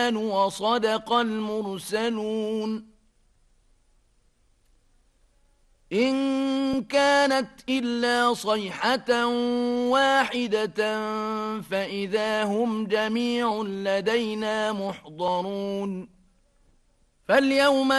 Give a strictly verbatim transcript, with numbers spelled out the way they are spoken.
وصدق المرسلون إن كانت إلا صيحة واحدة فإذا هم جميع لدينا محضرون فاليوم